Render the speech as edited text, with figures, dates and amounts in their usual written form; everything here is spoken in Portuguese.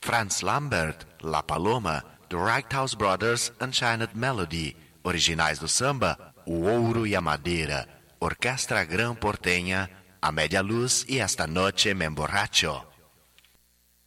Franz Lambert, La Paloma, The Righthouse Brothers, Enchanted Melody, originais do samba, O Ouro e a Madeira, Orquestra Gran Porteña, A Média Luz e Esta Noche Me Emborracho.